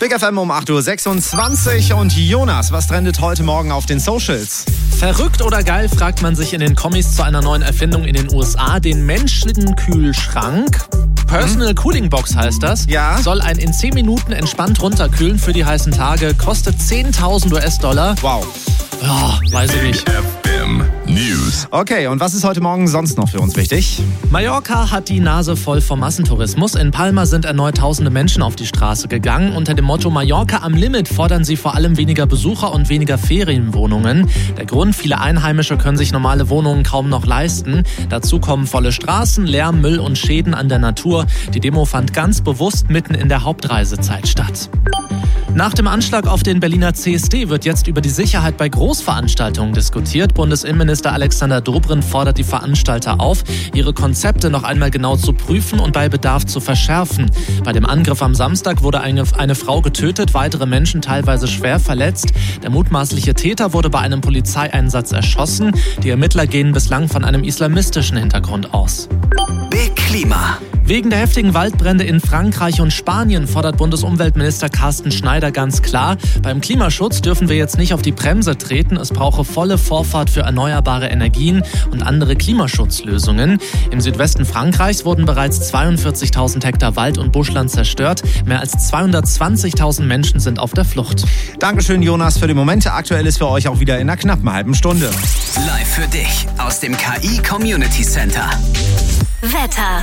Big FM um 8.26 Uhr. Und Jonas, was trendet heute Morgen auf den Socials? Verrückt oder geil, fragt man sich in den Kommis zu einer neuen Erfindung in den USA. Den Menschenkühlschrank. Personal Cooling Box heißt das. Ja. Soll einen in 10 Minuten entspannt runterkühlen für die heißen Tage. Kostet $10.000. Wow. Ja, weiß ich nicht. FM News. Okay, und was ist heute Morgen sonst noch für uns wichtig? Mallorca hat die Nase voll vom Massentourismus. In Palma sind erneut tausende Menschen auf die Straße gegangen. Unter dem Motto Mallorca am Limit fordern sie vor allem weniger Besucher und weniger Ferienwohnungen. Der Grund, viele Einheimische können sich normale Wohnungen kaum noch leisten. Dazu kommen volle Straßen, Lärm, Müll und Schäden an der Natur. Die Demo fand ganz bewusst mitten in der Hauptreisezeit statt. Nach dem Anschlag auf den Berliner CSD wird jetzt über die Sicherheit bei Großveranstaltungen diskutiert. Bundesinnenminister Alexander Dobrindt fordert die Veranstalter auf, ihre Konzepte noch einmal genau zu prüfen und bei Bedarf zu verschärfen. Bei dem Angriff am Samstag wurde eine Frau getötet, weitere Menschen teilweise schwer verletzt. Der mutmaßliche Täter wurde bei einem Polizeieinsatz erschossen. Die Ermittler gehen bislang von einem islamistischen Hintergrund aus. Big Klima. Wegen der heftigen Waldbrände in Frankreich und Spanien fordert Bundesumweltminister Carsten Schneider ganz klar, beim Klimaschutz dürfen wir jetzt nicht auf die Bremse treten. Es brauche volle Vorfahrt für erneuerbare Energien und andere Klimaschutzlösungen. Im Südwesten Frankreichs wurden bereits 42.000 Hektar Wald und Buschland zerstört. Mehr als 220.000 Menschen sind auf der Flucht. Dankeschön, Jonas, für die Momente. Aktuell ist für euch auch wieder in einer knappen halben Stunde. Live für dich aus dem KI Community Center. Wetter.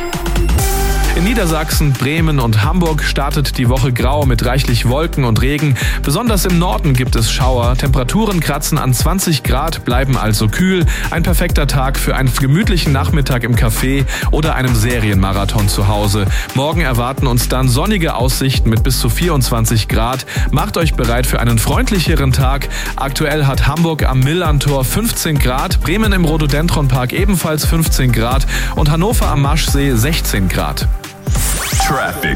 In Niedersachsen, Bremen und Hamburg startet die Woche grau mit reichlich Wolken und Regen. Besonders im Norden gibt es Schauer. Temperaturen kratzen an 20 Grad, bleiben also kühl. Ein perfekter Tag für einen gemütlichen Nachmittag im Café oder einem Serienmarathon zu Hause. Morgen erwarten uns dann sonnige Aussichten mit bis zu 24 Grad. Macht euch bereit für einen freundlicheren Tag. Aktuell hat Hamburg am Millantor 15 Grad, Bremen im Rhododendronpark ebenfalls 15 Grad und Hannover am Maschsee 16 Grad. Traffic.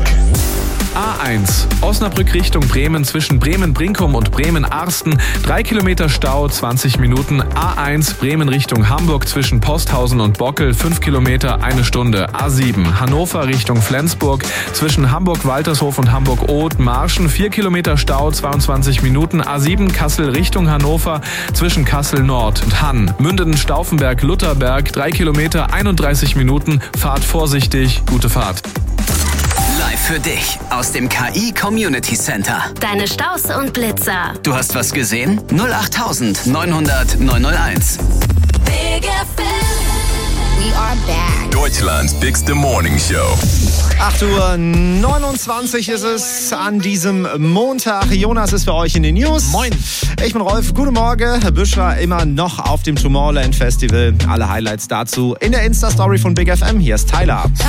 A1, Osnabrück Richtung Bremen zwischen Bremen-Brinkum und Bremen-Arsten. 3 Kilometer Stau, 20 Minuten. A1, Bremen Richtung Hamburg zwischen Posthausen und Bockel. 5 Kilometer, 1 Stunde. A7, Hannover Richtung Flensburg zwischen Hamburg-Waltershof und Hamburg-Oth-Marschen. 4 Kilometer Stau, 22 Minuten. A7, Kassel Richtung Hannover zwischen Kassel-Nord und Hann. Münden-Stauffenberg-Lutherberg. 3 Kilometer, 31 Minuten. Fahrt vorsichtig, gute Fahrt. Live für dich aus dem KI Community Center. Deine Staus und Blitzer. Du hast was gesehen? 08900 901. Big FM. We are back. Deutschlands bigste Morning Show. 8.29 Uhr ist es an diesem Montag. Jonas ist für euch in den News. Moin. Ich bin Rolf. Guten Morgen. Büschra immer noch auf dem Tomorrowland Festival. Alle Highlights dazu in der Insta-Story von Big FM. Hier ist Tyler.